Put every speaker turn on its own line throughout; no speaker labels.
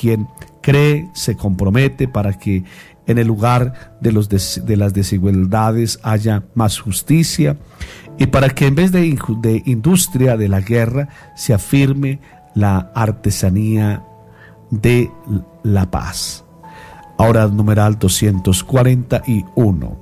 quien cree, se compromete para que en el lugar de las desigualdades haya más justicia, y para que en vez de industria de la guerra se afirme la artesanía de la paz. Ahora numeral 241.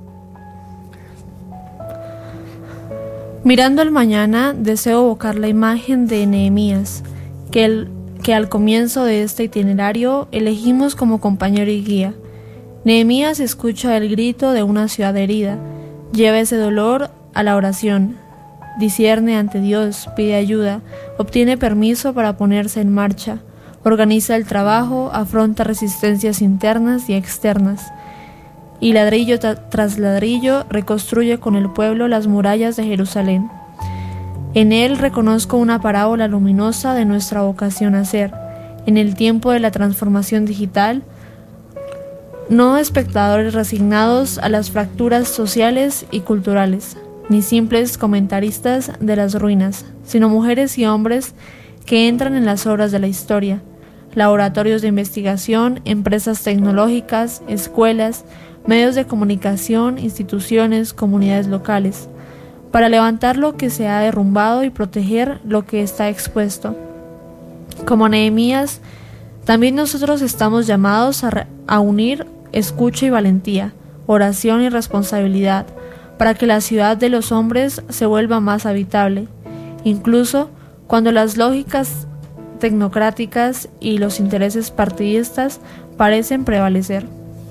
Mirando al mañana, deseo evocar la imagen de Nehemías, que al comienzo de este itinerario elegimos como compañero y guía. Nehemías escucha el grito de una ciudad herida, lleva ese dolor a la oración, discierne ante Dios, pide ayuda, obtiene permiso para ponerse en marcha, organiza el trabajo, afronta resistencias internas y externas, y ladrillo tras ladrillo reconstruye con el pueblo las murallas de Jerusalén. En él reconozco una parábola luminosa de nuestra vocación a ser, en el tiempo de la transformación digital, no espectadores resignados a las fracturas sociales y culturales, ni simples comentaristas de las ruinas, sino mujeres y hombres que entran en las obras de la historia, laboratorios de investigación, empresas tecnológicas, escuelas, medios de comunicación, instituciones, comunidades locales, para levantar lo que se ha derrumbado y proteger lo que está expuesto. Como Nehemías, también nosotros estamos llamados a unir escucha y valentía, oración y responsabilidad, para que la ciudad de los hombres se vuelva más habitable, incluso cuando las lógicas tecnocráticas y los intereses partidistas parecen prevalecer.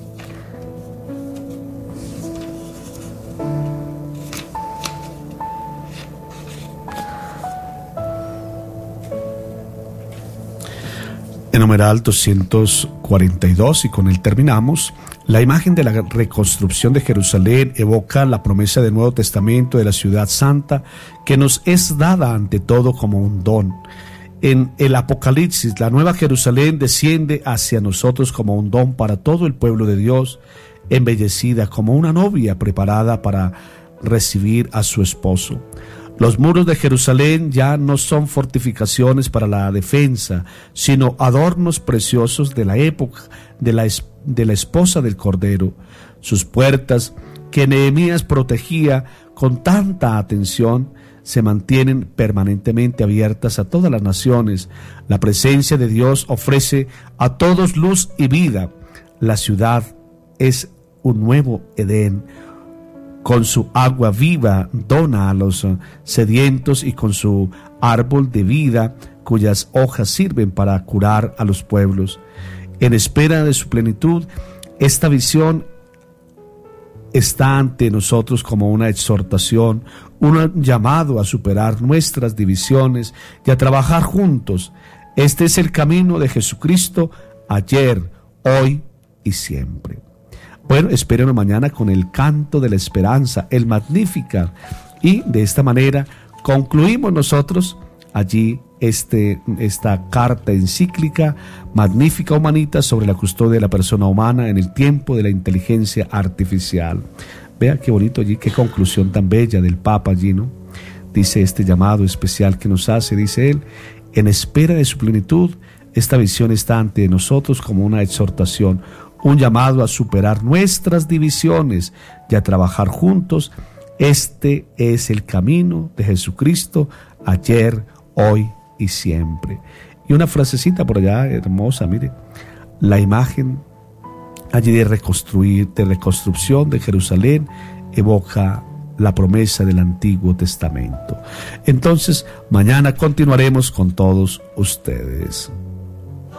En numeral 242, y con él terminamos. La imagen de la reconstrucción de Jerusalén evoca la promesa del Nuevo Testamento de la ciudad santa, que nos es dada ante todo como un don. En el Apocalipsis, la nueva Jerusalén desciende hacia nosotros como un don para todo el pueblo de Dios, embellecida como una novia preparada para recibir a su esposo. Los muros de Jerusalén ya no son fortificaciones para la defensa, sino adornos preciosos de la época de la esposa del Cordero. Sus puertas, que Nehemías protegía con tanta atención, se mantienen permanentemente abiertas a todas las naciones. La presencia de Dios ofrece a todos luz y vida. La ciudad es un nuevo Edén. Con su agua viva dona a los sedientos, y con su árbol de vida, cuyas hojas sirven para curar a los pueblos. En espera de su plenitud, esta visión está ante nosotros como una exhortación, un llamado a superar nuestras divisiones y a trabajar juntos. Este es el camino de Jesucristo, ayer, hoy y siempre. Bueno, espérenos mañana con el canto de la esperanza, el Magnificat, y de esta manera concluimos nosotros allí esta carta encíclica Magnificat Humanitas sobre la custodia de la persona humana en el tiempo de la inteligencia artificial. Vea qué bonito allí, qué conclusión tan bella del Papa allí, ¿no? Dice este llamado especial que nos hace, dice él, en espera de su plenitud, esta visión está ante nosotros como una exhortación, un llamado a superar nuestras divisiones y a trabajar juntos. Este es el camino de Jesucristo, ayer, hoy y siempre. Y una frasecita por allá hermosa, mire, la imagen allí de reconstrucción de Jerusalén evoca la promesa del Antiguo Testamento. Entonces, mañana continuaremos con todos ustedes.